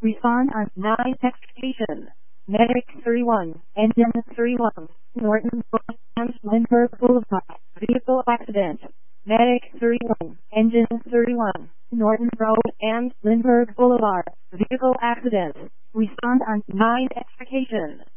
Respond on 9 text station. Medic 31, engine 31, Norton Road and Lindbergh Boulevard, vehicle accident. Medic 31, engine 31, Norton Road and Lindbergh Boulevard, vehicle accident. Respond on 9 text station.